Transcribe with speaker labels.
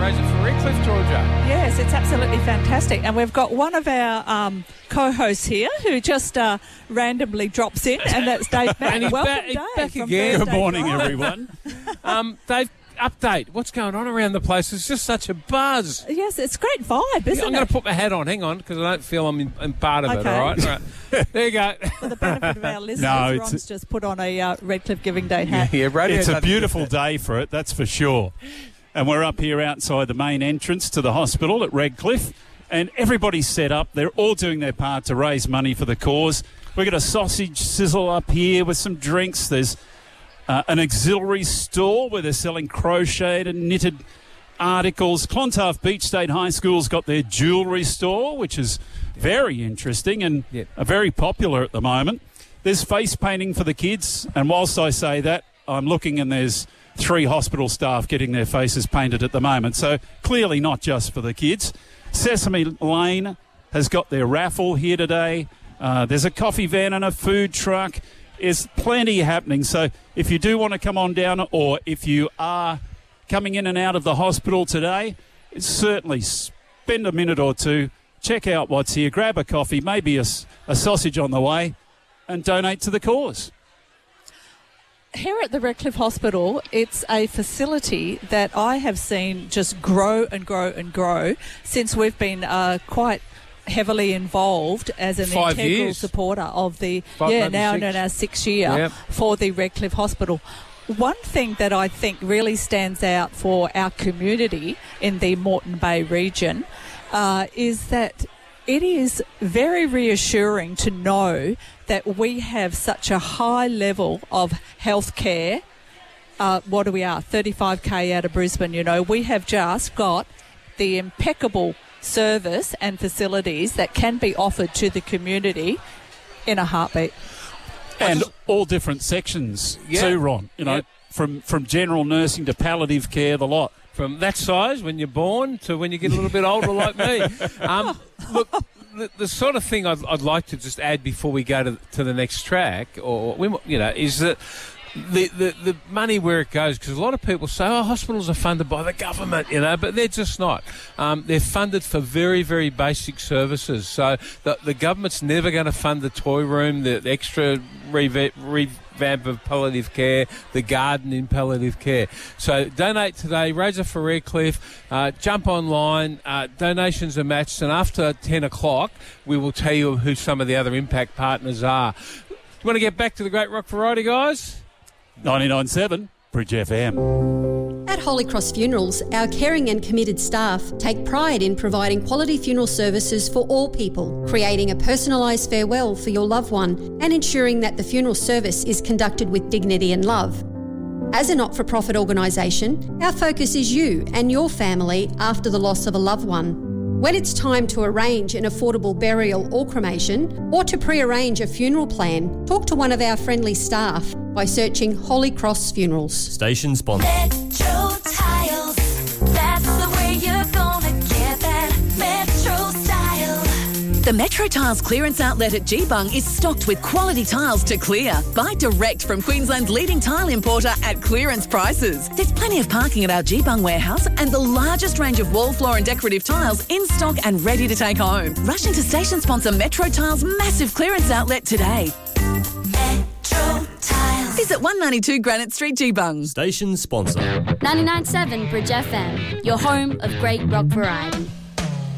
Speaker 1: Razor for Redcliffe, Georgia.
Speaker 2: Yes, it's absolutely fantastic. And we've got one of our co-hosts here who just randomly drops in, and that's Dave Mack.
Speaker 1: And he's
Speaker 2: Welcome,
Speaker 1: he's
Speaker 2: Dave.
Speaker 1: back
Speaker 2: from
Speaker 1: again.
Speaker 2: Thursday
Speaker 3: Good morning,
Speaker 2: Drive.
Speaker 3: everyone.
Speaker 1: Dave, update. What's going on around the place? It's just such a buzz.
Speaker 2: Yes, it's a great vibe, isn't
Speaker 1: I'm
Speaker 2: it?
Speaker 1: going to put my hat on. Hang on, because I don't feel I'm in part of it,
Speaker 2: Okay.
Speaker 1: all right? All right. There you go.
Speaker 2: For the benefit of our listeners,
Speaker 3: No,
Speaker 2: Ron's just put on a Redcliffe Giving Day hat.
Speaker 1: Yeah, radio
Speaker 3: It's a
Speaker 1: doesn't
Speaker 3: beautiful
Speaker 1: do that.
Speaker 3: day for it, that's for sure. And we're up here outside the main entrance to the hospital at Redcliffe, and everybody's set up. They're all doing their part to raise money for the cause. We've got a sausage sizzle up here with some drinks. There's an auxiliary store where they're selling crocheted and knitted articles. Clontarf Beach State High School's got their jewellery store, which is very interesting and very popular at the moment. There's face painting for the kids, and whilst I say that, I'm looking and there's 3 hospital staff getting their faces painted at the moment, so clearly not just for the kids. Sesame Lane has got their raffle here today. There's a coffee van and a food truck. There's plenty happening, so if you do want to come on down, or if you are coming in and out of the hospital today, certainly spend a minute or two, check out what's here, grab a coffee, maybe a sausage on the way, and donate to the cause.
Speaker 2: Here at the Redcliffe Hospital, it's a facility that I have seen just grow and grow and grow since we've been quite heavily involved as an
Speaker 1: 5
Speaker 2: integral
Speaker 1: years.
Speaker 2: supporter of the
Speaker 1: Maybe
Speaker 2: now
Speaker 1: 6.
Speaker 2: in our 6th year
Speaker 1: Yep.
Speaker 2: for the Redcliffe Hospital. One thing that I think really stands out for our community in the Moreton Bay region is that it is very reassuring to know that we have such a high level of health care. What are we 35k out of Brisbane, you know. We have just got the impeccable service and facilities that can be offered to the community in a heartbeat.
Speaker 3: And all different sections too, Ron. You know,
Speaker 1: Yep.
Speaker 3: from general nursing to palliative care, the lot.
Speaker 1: From that size when you're born to when you get a little bit older like me. Look, the sort of thing I'd like to just add before we go to the next track, is that the money where it goes, because a lot of people say, hospitals are funded by the government, but they're just not. They're funded for very, very basic services. So the government's never going to fund the toy room, the extra revamp of palliative care, the garden in palliative care. So donate today, Razor for Redcliffe, jump online, donations are matched, and after 10 o'clock we will tell you who some of the other impact partners are. You want to get back to the Great Rock Variety, guys?
Speaker 3: 99.7 Bridge FM.
Speaker 4: At Holy Cross Funerals, our caring and committed staff take pride in providing quality funeral services for all people, creating a personalised farewell for your loved one and ensuring that the funeral service is conducted with dignity and love. As a not-for-profit organisation, our focus is you and your family after the loss of a loved one. When it's time to arrange an affordable burial or cremation, or to pre-arrange a funeral plan, talk to one of our friendly staff by searching Holy Cross Funerals.
Speaker 5: Station sponsor.
Speaker 6: Metro Tiles. That's the way you're gonna get that Metro style.
Speaker 7: The Metro Tiles clearance outlet at G-Bung is stocked with quality tiles to clear. Buy direct from Queensland's leading tile importer at clearance prices. There's plenty of parking at our G-Bung warehouse and the largest range of wall, floor and decorative tiles in stock and ready to take home. Rush into station sponsor Metro Tiles' massive clearance outlet today.
Speaker 6: Metro Tiles.
Speaker 7: Visit 192 Granite Street, G-Bung.
Speaker 5: Station sponsor.
Speaker 8: 99.7 Bridge FM, your home of great rock variety.